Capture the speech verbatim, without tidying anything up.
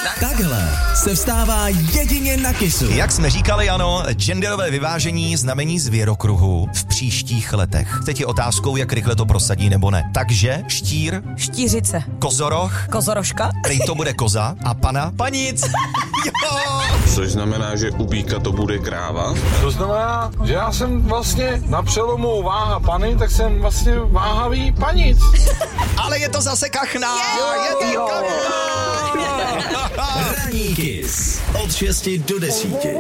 Takhle se vstává jedině na Kissu. Jak jsme říkali, ano, genderové vyvážení znamení zvěrokruhu v příštích letech. Teď je otázkou, jak rychle to prosadí nebo ne. Takže štír, Štířice. kozoroch, Kozorožka. prý to bude koza a pana panic. Jo! Což znamená, že u býka to bude kráva. To znamená, že já jsem vlastně na přelomu váha pany, tak jsem vlastně váhavý panic. Ale je to zase kachna. Je to kachna. Ranní Kiss od šesti do desíti.